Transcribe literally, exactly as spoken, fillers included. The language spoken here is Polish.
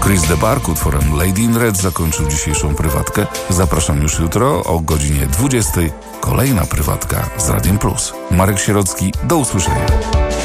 Chris DeBark utworem Lady in Red zakończył dzisiejszą prywatkę. Zapraszam już jutro o godzinie dwudziestej. Kolejna prywatka z Radiem Plus. Marek Sierocki, do usłyszenia.